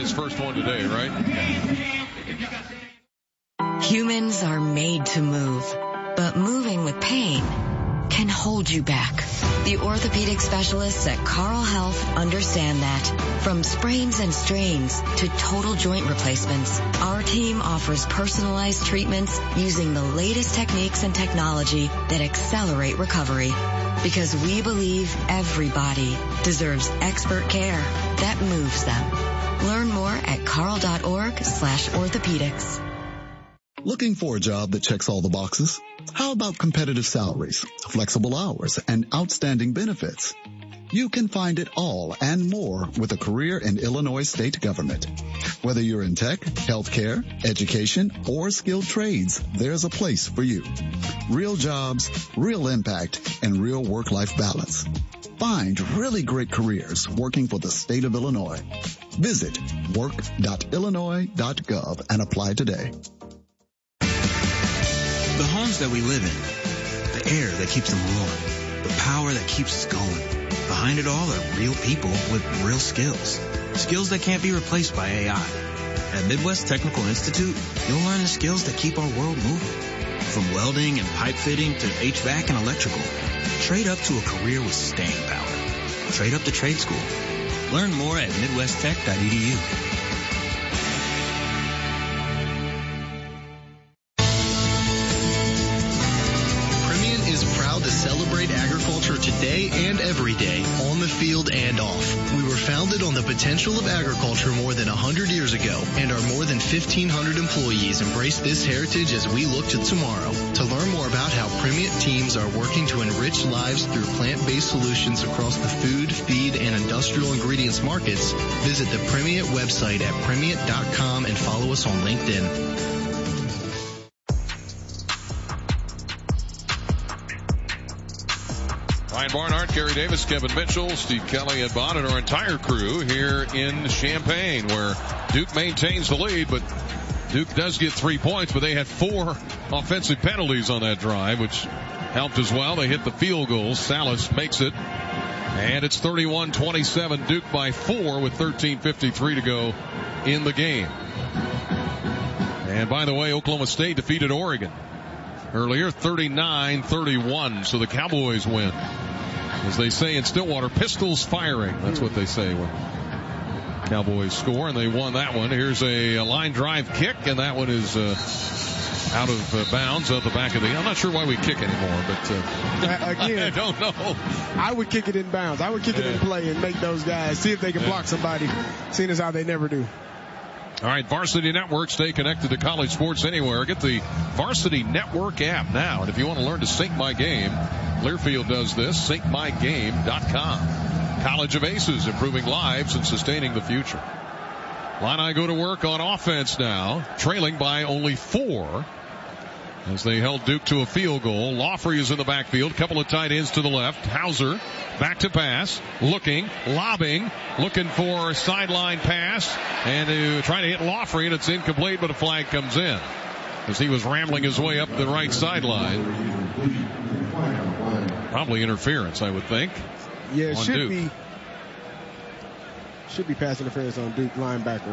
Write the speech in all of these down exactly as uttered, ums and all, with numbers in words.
his first one today, right? Humans are made to move, but moving with pain can hold you back. The orthopedic specialists at Carl Health understand that. From sprains and strains to total joint replacements, our team offers personalized treatments using the latest techniques and technology that accelerate recovery. Because we believe everybody deserves expert care that moves them. Learn more at carl.org slash orthopedics. Looking for a job that checks all the boxes? How about competitive salaries, flexible hours, and outstanding benefits? You can find it all and more with a career in Illinois state government. Whether you're in tech, healthcare, education, or skilled trades, there's a place for you. Real jobs, real impact, and real work-life balance. Find really great careers working for the state of Illinois. Visit work dot illinois dot gov and apply today. The homes that we live in, the air that keeps them warm, the power that keeps us going. Behind it all are real people with real skills. Skills that can't be replaced by A I. At Midwest Technical Institute, you'll learn the skills that keep our world moving. From welding and pipe fitting to H V A C and electrical. Trade up to a career with staying power. Trade up to trade school. Learn more at midwest tech dot e d u. Celebrate agriculture today and every day, on the field and off. We were founded on the potential of agriculture more than one hundred years ago, and our more than fifteen hundred employees embrace this heritage as we look to tomorrow. To learn more about how Primient teams are working to enrich lives through plant-based solutions across the food, feed, and industrial ingredients markets, visit the Primient website at primient dot com and follow us on LinkedIn. Ryan Barnhart, Gary Davis, Kevin Mitchell, Steve Kelly, and Bond, and our entire crew here in Champaign, where Duke maintains the lead, but Duke does get three points, but they had four offensive penalties on that drive, which helped as well. They hit the field goal. Salas makes it, and it's thirty-one twenty-seven, Duke by four with thirteen fifty-three to go in the game. And by the way, Oklahoma State defeated Oregon earlier, thirty-nine thirty-one, so the Cowboys win. As they say in Stillwater, pistols firing. That's what they say when Cowboys score, and they won that one. Here's a, a line drive kick, and that one is uh, out of uh, bounds at the back of the... I'm not sure why we kick anymore, but... Uh, Again, I don't know. I would kick it in bounds. I would kick yeah. it in play and make those guys see if they can yeah. block somebody, seeing as how they never do. All right, Varsity Network, stay connected to college sports anywhere. Get the Varsity Network app now. And if you want to learn to sync my game, Learfield does this, sync my game dot com. College of Aces, improving lives and sustaining the future. Illini go to work on offense now, trailing by only four as they held Duke to a field goal. Lawfrey is in the backfield, couple of tight ends to the left. Hauser back to pass, looking, lobbing, looking for a sideline pass, and to try to hit Lawfrey, and it's incomplete, but a flag comes in as he was rambling his way up the right sideline. Probably interference, I would think. Yeah, it should Duke. be. Should be pass interference on Duke linebacker.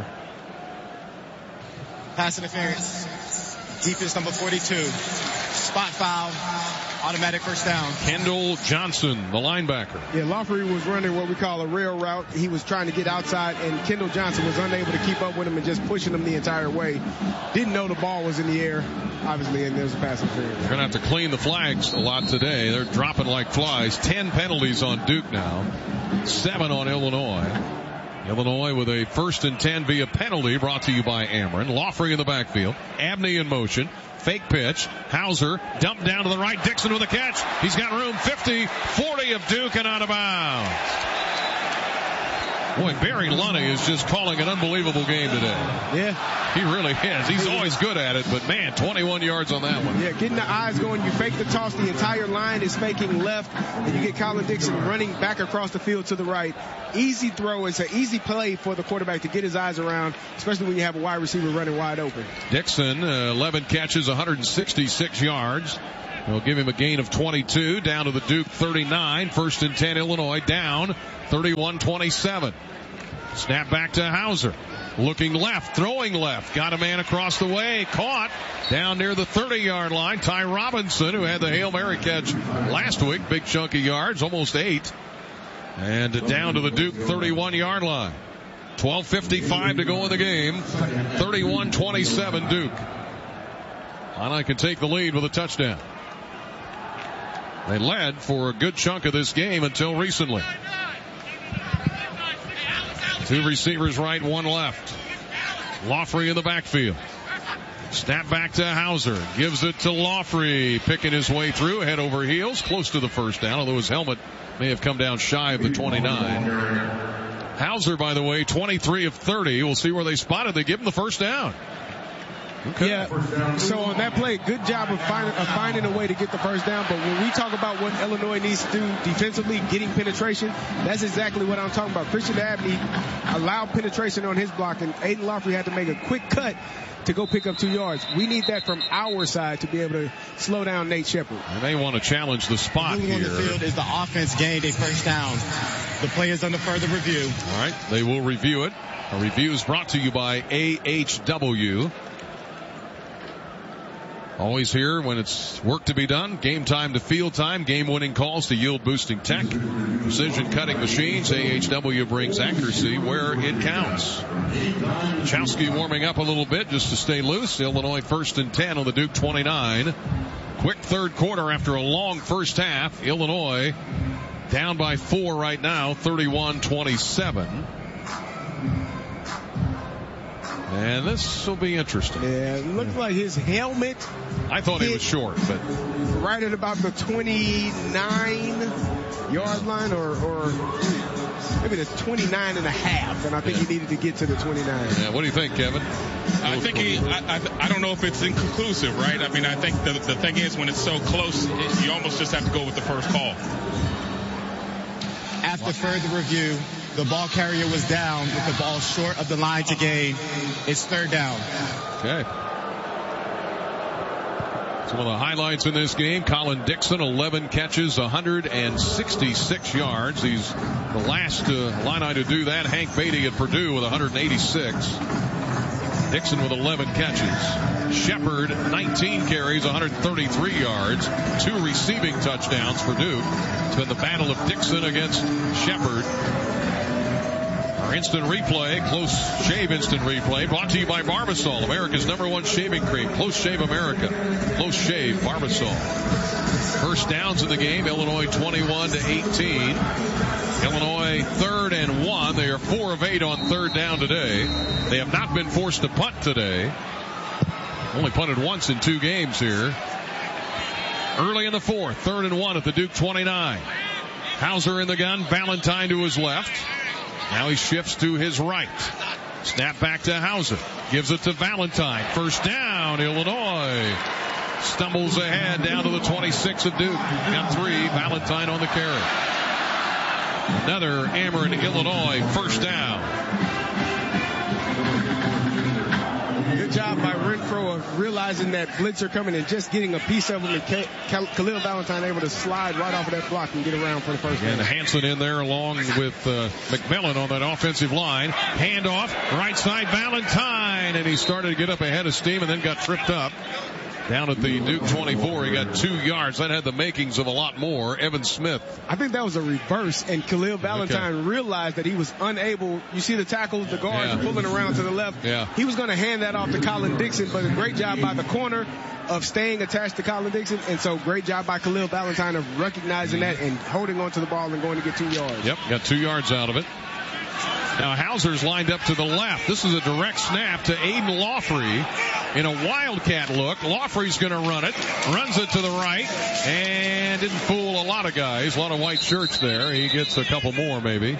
Pass interference. Defense number forty-two. Spot foul. Automatic first down. Kendall Johnson, the linebacker. Yeah, Lawfrey was running what we call a rail route. He was trying to get outside, and Kendall Johnson was unable to keep up with him and just pushing him the entire way. Didn't know the ball was in the air, obviously, and there's a pass interference. They're going to have to clean the flags a lot today. They're dropping like flies. Ten penalties on Duke now. Seven on Illinois. Illinois with a first and ten via penalty, brought to you by Ameren. Lawfrey in the backfield. Abney in motion. Fake pitch. Hauser dumped down to the right. Dixon with a catch. He's got room. fifty, forty of Duke and out of bounds. Boy, Barry Lunny is just calling an unbelievable game today. Yeah. He really is. He's always good at it, but man, twenty-one yards on that one. Yeah, getting the eyes going. You fake the toss. The entire line is faking left, and you get Colin Dixon running back across the field to the right. Easy throw. It's an easy play for the quarterback to get his eyes around, especially when you have a wide receiver running wide open. Dixon, uh, eleven catches, one hundred sixty-six yards. They'll give him a gain of twenty-two, down to the Duke thirty-nine. First and ten, Illinois down thirty-one twenty-seven. Snap back to Hauser. looking left, throwing left, got a man across the way, caught down near the thirty-yard line. Ty Robinson, who had the Hail Mary catch last week, big chunk of yards, almost eight, and down to the Duke thirty-one-yard line. twelve fifty-five to go in the game. thirty-one twenty-seven Duke. Illini can take the lead with a touchdown. They led for a good chunk of this game until recently. Two receivers right, one left. Laughery in the backfield. Snap back to Hauser. Gives it to Laughery. Picking his way through, head over heels, close to the first down, although his helmet may have come down shy of the twenty-nine. Hauser, by the way, twenty-three of thirty. We'll see where they spotted. They give him the first down. Okay. Yeah, so on that play, good job of finding, of finding a way to get the first down. But when we talk about what Illinois needs to do defensively, getting penetration, that's exactly what I'm talking about. Christian Abney allowed penetration on his block, and Aiden Laughery had to make a quick cut to go pick up two yards. We need that from our side to be able to slow down Nate Shepherd. And they want to challenge the spot Moving here. on the field is the offense gained a first down. The play is under further review. All right, they will review it. A review is brought to you by A H W. Always here when it's work to be done. Game time to field time. Game-winning calls to yield-boosting tech. Precision cutting machines. A H W brings accuracy where it counts. Chowski warming up a little bit just to stay loose. Illinois first and ten on the Duke twenty-nine. Quick third quarter after a long first half. Illinois down by four right now, thirty-one twenty-seven. And this will be interesting. Yeah, it looks like his helmet. I thought he was short, but right at about the twenty-nine yard line, or, or maybe the twenty-nine and a half. And I think yeah. he needed to get to the twenty-nine. Yeah. What do you think, Kevin? I think he. I, I, I don't know if it's inconclusive, right? I mean, I think the the thing is when it's so close, it, you almost just have to go with the first call. After further review, the ball carrier was down with the ball short of the line to gain. It's third down. Okay. Some of the highlights in this game. Colin Dixon, eleven catches, one hundred sixty-six yards. He's the last uh, Illini to do that. Hank Beatty at Purdue with one hundred eighty-six. Dixon with eleven catches. Shepherd, nineteen carries, one hundred thirty-three yards. Two receiving touchdowns for Duke. It's been the battle of Dixon against Shepherd. Our instant replay, Close Shave instant replay, brought to you by Barbasol, America's number one shaving cream. Close Shave America. Close Shave Barbasol. First downs in the game, Illinois twenty-one to eighteen. Illinois third and one. They are four of eight on third down today. They have not been forced to punt today. Only punted once in two games here. Early in the fourth, third and one at the Duke twenty-nine. Hauser in the gun, Valentine to his left. Now he shifts to his right. Snap back to Hauser. Gives it to Valentine. First down, Illinois. Stumbles ahead down to the twenty-six of Duke. Got three. Valentine on the carry. Another Ameren, Illinois. First down. Good job by Renfro of realizing that blitzer coming and just getting a piece of him. And Khalil Valentine able to slide right off of that block and get around for the first down. And Hanson in there along with uh, McMillan on that offensive line. Handoff, right side, Valentine. And he started to get up ahead of steam and then got tripped up. Down at the Duke twenty-four, he got two yards. That had the makings of a lot more. Evan Smith. I think that was a reverse, and Khalil Valentine okay. realized that he was unable. You see the tackles, the guards yeah. pulling around to the left. Yeah. He was going to hand that off to Colin Dixon, but a great job by the corner of staying attached to Colin Dixon, and so great job by Khalil Valentine of recognizing that and holding on to the ball and going to get two yards. Yep, got two yards out of it. Now Hauser's lined up to the left. This is a direct snap to Aiden Laughery in a wildcat look. Laughery's going to run it. Runs it to the right. And didn't fool a lot of guys. A lot of white shirts there. He gets a couple more maybe.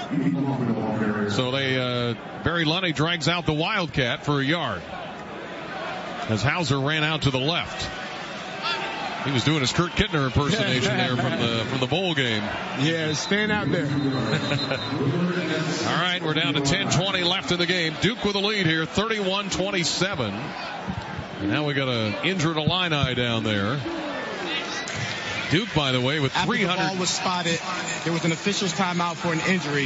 So they, uh, Barry Lunny drags out the wildcat for a yard. As Hauser ran out to the left. He was doing his Kurt Kittner impersonation there from the from the bowl game. Yeah, stand out there. All right, we're down to ten twenty left in the game. Duke with a lead here, thirty-one twenty-seven. And now we got an injured Illini down there. Duke, by the way, with After three hundred. the ball was spotted, there was an official's timeout for an injury.